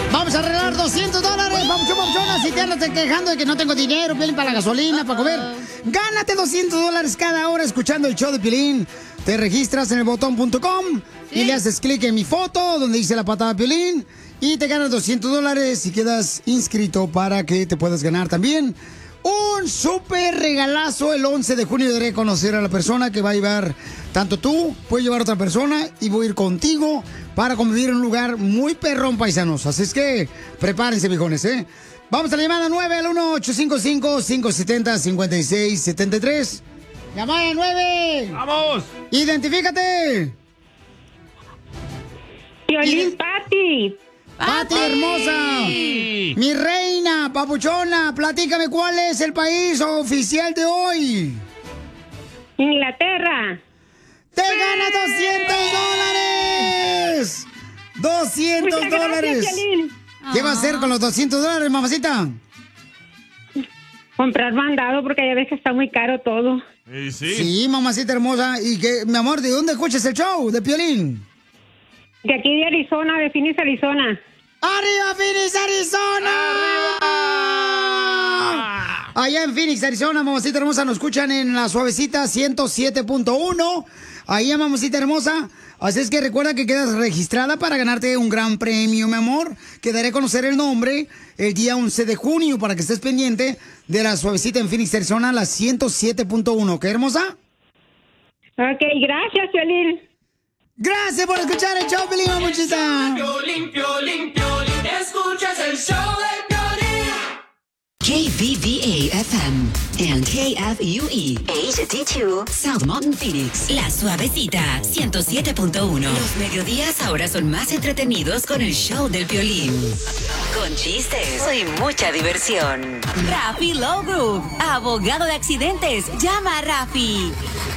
Vamos a arreglar $200. Papuchona, si te andas quejando de que no tengo dinero, Piolín, para la gasolina, para comer. Gánate $200 cada hora escuchando el show de Piolín. Te registras en elbotón.com y le haces clic en mi foto donde dice la patada Piolín y te ganas $200 y quedas inscrito para que te puedas ganar también un súper regalazo. El 11 de junio de reconocer a la persona que va a llevar, tanto tú, puedes llevar a otra persona y voy a ir contigo para convivir en un lugar muy perrón, paisanos. Así es que prepárense, viejones, ¿eh? Vamos a la llamada 9 al 1-855-570-5673. ¡Llamada 9! ¡Vamos! ¡Identifícate! Piolín, Pati. ¡Pati, hermosa! Mi reina, papuchona, platícame cuál es el país oficial de hoy. Inglaterra. ¡Te ganas $200! ¡$200! Gracias, Piolín. ¿Qué va a hacer con los $200, mamacita? Comprar mandado porque ya ves que está muy caro todo. Sí, mamacita hermosa. Y que, mi amor, ¿de dónde escuchas el show de Piolín? De aquí de Arizona, de Phoenix, Arizona. ¡Arriba, Phoenix, Arizona! ¡Arriba! Allá en Phoenix, Arizona, mamacita hermosa, nos escuchan en la suavecita 107.1. Ahí, mamacita hermosa. Así es que recuerda que quedas registrada para ganarte un gran premio, mi amor. Que daré a conocer el nombre el día 11 de junio para que estés pendiente de la suavecita en Phoenix, Arizona, la 107.1. ¿Qué hermosa? Ok, gracias, Piolín. Gracias por escuchar el show, Piolín, mamachita. Piolín, Piolín, Piolín, escuchas el show de Piolín. KBVA-FM and KFUE HD2 South Mountain Phoenix. La suavecita 107.1. Los mediodías ahora son más entretenidos con el show del Piolín. Con chistes y mucha diversión. Rafi Low Group, abogado de accidentes. Llama a Rafi.